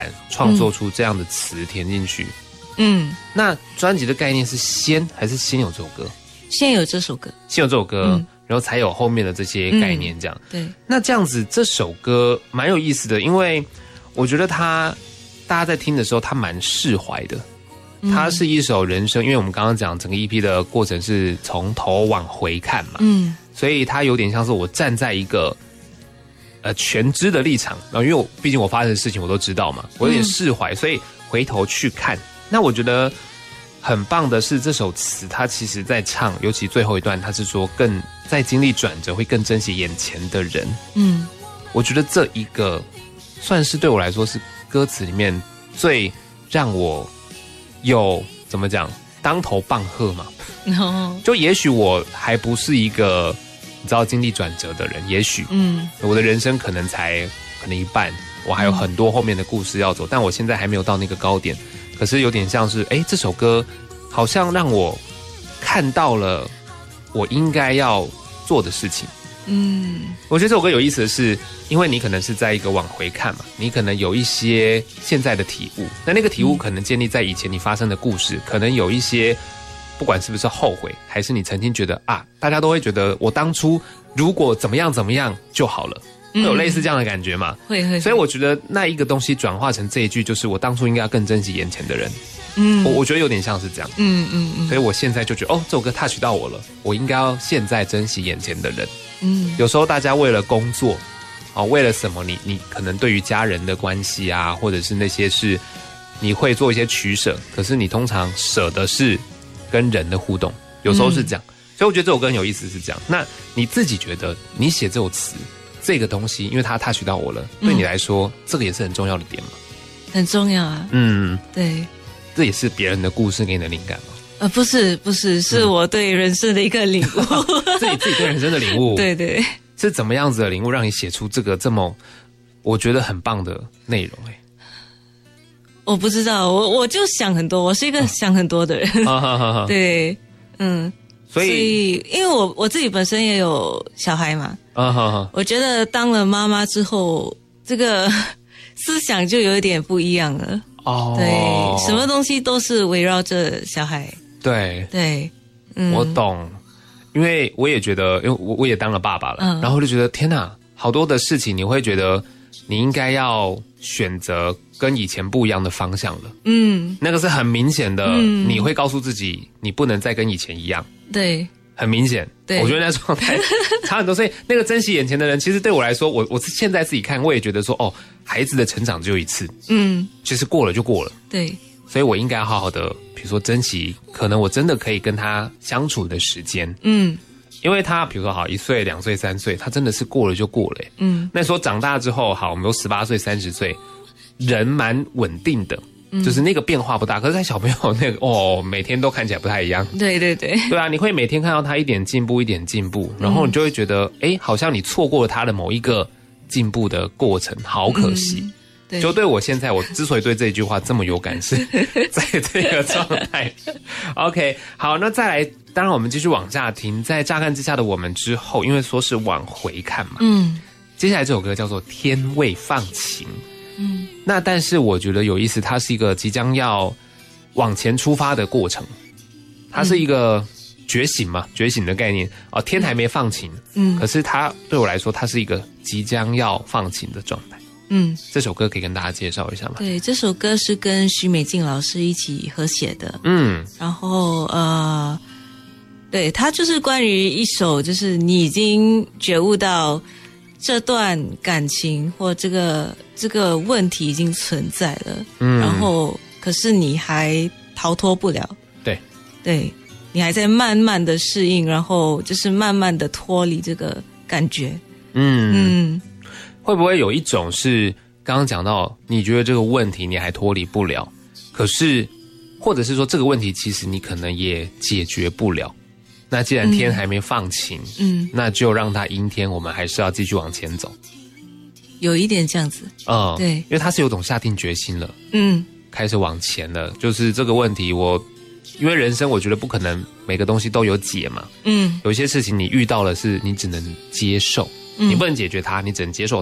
创作出这样的词填进去。那专辑的概念是先还是先有这首歌？ 先有这首歌， 先有这首歌，然后才有后面的这些概念，这样。 对。 那这样子，这首歌蛮有意思的，因为我觉得大家在听的时候，它蛮释怀的。它是一首人生，因为我们刚刚讲整个 EP 的过程是从头往回看嘛，所以它有点像是我站在一个全知的立场，然后因为毕竟我发生的事情我都知道嘛，我有点释怀，所以回头去看。那我觉得很棒的是这首词，它其实在唱，尤其最后一段，它是说更在经历转折会更珍惜眼前的人。我觉得这一个算是对我来说是歌词里面最让我有怎么讲当头棒喝嘛。就也许我还不是一个你知道经历转折的人，也许我的人生可能一半，我还有很多后面的故事要走，但我现在还没有到那个高点。可是有点像是这首歌好像让我看到了我应该要做的事情。我觉得这首歌有意思的是，因为你可能是在一个往回看嘛，你可能有一些现在的体悟，那个体悟可能建立在以前你发生的故事，可能有一些不管是不是后悔，还是你曾经觉得大家都会觉得我当初如果怎么样怎么样就好了，会有类似这样的感觉嘛？会。所以我觉得那一个东西转化成这一句，就是我当初应该要更珍惜眼前的人。我觉得有点像是这样。所以我现在就觉得这首歌 touch 到我了，我应该要现在珍惜眼前的人。有时候大家为了工作为了什么，你可能对于家人的关系啊，或者是那些事，你会做一些取舍，可是你通常舍的是跟人的互动，有时候是这样。所以我觉得这首歌很有意思是这样。那你自己觉得你写这首词这个东西，因为它 touch 到我了，对你来说这个也是很重要的点吗？很重要啊。对。这也是别人的故事给你的灵感吗？不是，是我对人生的一个领悟。是你自己对人生的领悟？对。是怎么样子的领悟让你写出这个这么我觉得很棒的内容？我不知道，我就想很多，我是一个想很多的人。对，所以因为我自己本身也有小孩嘛，我觉得当了妈妈之后，这个思想就有一点不一样了。对，什么东西都是围绕着小孩。对，我懂，因为我也觉得，因为我也当了爸爸了，然后我就觉得天哪，好多的事情你会觉得你应该要选择跟以前不一样的方向了。那个是很明显的，你会告诉自己你不能再跟以前一样。对。很明显，我觉得那状态差很多，所以那个珍惜眼前的人，其实对我来说，我现在自己看，我也觉得说，孩子的成长只有一次，其实过了就过了，对，所以我应该好好的，比如说珍惜，可能我真的可以跟他相处的时间，因为他比如说好1岁、2岁、3岁，他真的是过了就过了，那时候长大之后，好，我们都18岁、30岁，人蛮稳定的。就是那个变化不大，可是在小朋友那个每天都看起来不太一样。对啊，你会每天看到他一点进步，然后你就会觉得好像你错过了他的某一个进步的过程，好可惜。就对我现在，我之所以对这一句话这么有感，是在这个状态。OK， 好，那再来，当然我们继续往下听，在乍看之下的我们之后，因为说是往回看嘛，接下来这首歌叫做《天未放晴》。那但是我觉得有意思，它是一个即将要往前出发的过程，它是一个觉醒嘛，觉醒的概念天还没放晴，可是它对我来说，它是一个即将要放晴的状态。这首歌可以跟大家介绍一下吗？对，这首歌是跟许美静老师一起合写的。然后对，它就是关于一首，就是你已经觉悟到这段感情或这个问题已经存在了，然后可是你还逃脱不了，对，你还在慢慢的适应，然后就是慢慢的脱离这个感觉。会不会有一种是刚刚讲到，你觉得这个问题你还脱离不了，可是或者是说这个问题其实你可能也解决不了，那既然天还没放晴，那就让它阴天，我们还是要继续往前走。有一点这样子，对，因为他是有种下定决心了，开始往前了。就是这个问题，因为人生我觉得不可能每个东西都有解嘛，有些事情你遇到了是你只能接受，你不能解决它，你只能接受它。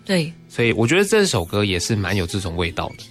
对， 所以我觉得这首歌也是蛮有这种味道的。